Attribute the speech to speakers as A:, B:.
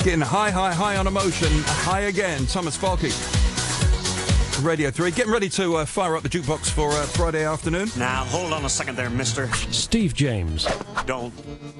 A: Getting high on emotion. High again. Thomas Falke. Radio 3. Getting ready to fire up the jukebox for Friday afternoon.
B: Now, hold on a second there, mister.
C: Steve James.
B: Don't